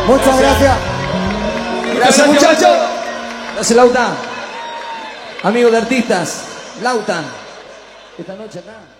Muchas gracias. Gracias, muchachos. Gracias, Lautan. Amigo de artistas, Lautan. Esta noche acá.